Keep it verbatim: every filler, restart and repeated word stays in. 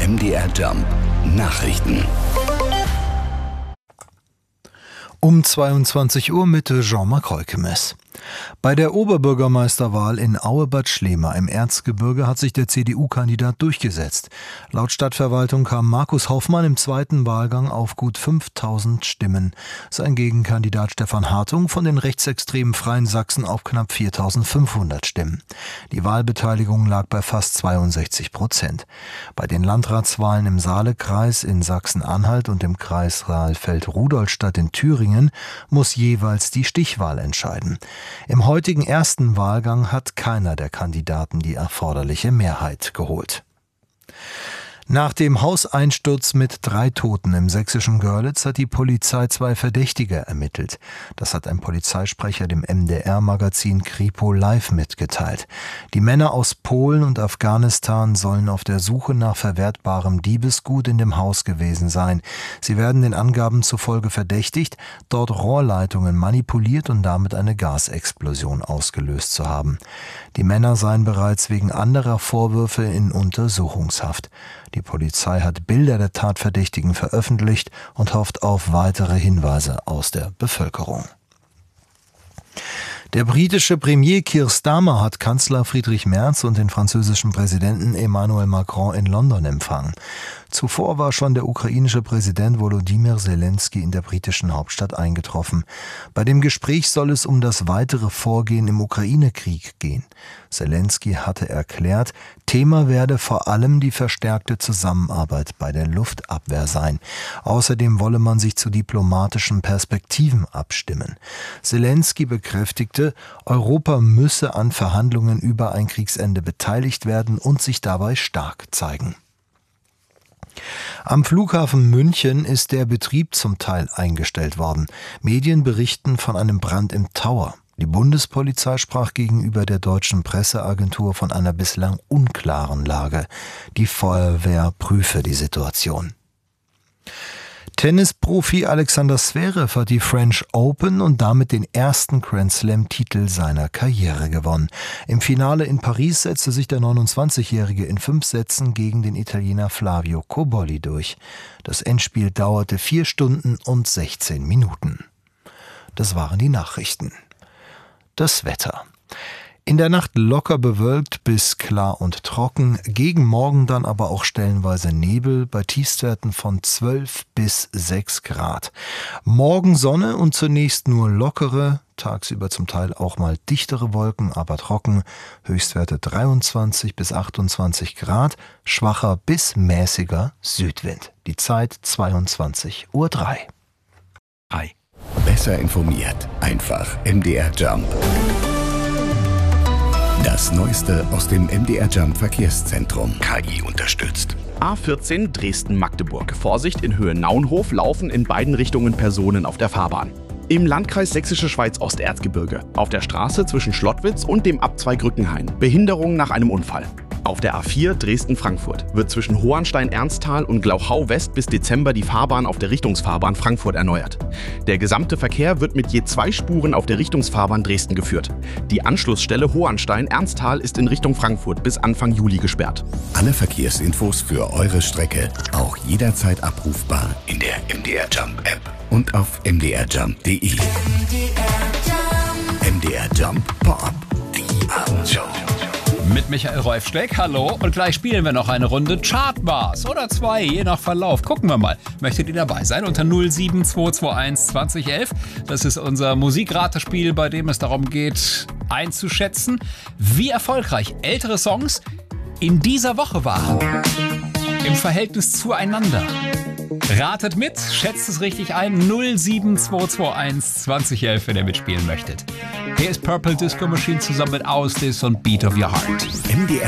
M D R Jump Nachrichten. Um zweiundzwanzig Uhr mit Jean-Marc Reukemes. Bei der Oberbürgermeisterwahl in Aue-Bad Schlema im Erzgebirge hat sich der C D U-Kandidat durchgesetzt. Laut Stadtverwaltung kam Markus Hoffmann im zweiten Wahlgang auf gut fünftausend Stimmen. Sein Gegenkandidat Stefan Hartung von den rechtsextremen Freien Sachsen auf knapp viertausendfünfhundert Stimmen. Die Wahlbeteiligung lag bei fast zweiundsechzig Prozent. Bei den Landratswahlen im Saalekreis in Sachsen-Anhalt und im Kreis Saalfeld-Rudolstadt in Thüringen muss jeweils die Stichwahl entscheiden. Im heutigen ersten Wahlgang hat keiner der Kandidaten die erforderliche Mehrheit geholt. Nach dem Hauseinsturz mit drei Toten im sächsischen Görlitz hat die Polizei zwei Verdächtige ermittelt. Das hat ein Polizeisprecher dem M D R-Magazin Kripo Live mitgeteilt. Die Männer aus Polen und Afghanistan sollen auf der Suche nach verwertbarem Diebesgut in dem Haus gewesen sein. Sie werden den Angaben zufolge verdächtigt, dort Rohrleitungen manipuliert und damit eine Gasexplosion ausgelöst zu haben. Die Männer seien bereits wegen anderer Vorwürfe in Untersuchungshaft. Die Polizei hat Bilder der Tatverdächtigen veröffentlicht und hofft auf weitere Hinweise aus der Bevölkerung. Der britische Premier Keir Starmer hat Kanzler Friedrich Merz und den französischen Präsidenten Emmanuel Macron in London empfangen. Zuvor war schon der ukrainische Präsident Volodymyr Zelensky in der britischen Hauptstadt eingetroffen. Bei dem Gespräch soll es um das weitere Vorgehen im Ukraine-Krieg gehen. Zelensky hatte erklärt, Thema werde vor allem die verstärkte Zusammenarbeit bei der Luftabwehr sein. Außerdem wolle man sich zu diplomatischen Perspektiven abstimmen. Zelensky bekräftigte, Europa müsse an Verhandlungen über ein Kriegsende beteiligt werden und sich dabei stark zeigen. Am Flughafen München ist der Betrieb zum Teil eingestellt worden. Medien berichten von einem Brand im Tower. Die Bundespolizei sprach gegenüber der deutschen Presseagentur von einer bislang unklaren Lage. Die Feuerwehr prüfe die Situation. Tennisprofi Alexander Zverev hat die French Open und damit den ersten Grand-Slam-Titel seiner Karriere gewonnen. Im Finale in Paris setzte sich der neunundzwanzigjährige in fünf Sätzen gegen den Italiener Flavio Cobolli durch. Das Endspiel dauerte vier Stunden und sechzehn Minuten. Das waren die Nachrichten. Das Wetter. In der Nacht locker bewölkt bis klar und trocken, gegen Morgen dann aber auch stellenweise Nebel bei Tiefstwerten von zwölf bis sechs Grad. Morgen Sonne und zunächst nur lockere, tagsüber zum Teil auch mal dichtere Wolken, aber trocken, Höchstwerte dreiundzwanzig bis achtundzwanzig Grad, schwacher bis mäßiger Südwind. Die Zeit zweiundzwanzig Uhr drei. Hi. Besser informiert, einfach M D R Jump. Das Neueste aus dem M D R Jump Verkehrszentrum. K I unterstützt. A vierzehn Dresden-Magdeburg. Vorsicht, in Höhe Naunhof laufen in beiden Richtungen Personen auf der Fahrbahn. Im Landkreis Sächsische Schweiz Osterzgebirge. Auf der Straße zwischen Schlottwitz und dem Abzweig Rückenhain. Behinderung nach einem Unfall. Auf der A vier Dresden-Frankfurt wird zwischen Hohenstein-Ernsthal und Glauchau-West bis Dezember die Fahrbahn auf der Richtungsfahrbahn Frankfurt erneuert. Der gesamte Verkehr wird mit je zwei Spuren auf der Richtungsfahrbahn Dresden geführt. Die Anschlussstelle Hohenstein-Ernsthal ist in Richtung Frankfurt bis Anfang Juli gesperrt. Alle Verkehrsinfos für eure Strecke auch jederzeit abrufbar in der M D R Jump App und auf m d r jump punkt d e. M D R Jump Pop-up, die Abendshow. Mit Michael Rolf-Steck, hallo. Und gleich spielen wir noch eine Runde Chartbars oder zwei, je nach Verlauf. Gucken wir mal. Möchtet ihr dabei sein? Unter null sieben zwei zwei eins zwanzig elf. Das ist unser Musikratespiel, bei dem es darum geht, einzuschätzen, wie erfolgreich ältere Songs in dieser Woche waren. Im Verhältnis zueinander. Ratet mit, schätzt es richtig ein. null sieben zwei zwei eins zwanzig elf, wenn ihr mitspielen möchtet. Hier ist Purple Disco Machine zusammen mit Ausdis und Beat of Your Heart. M D R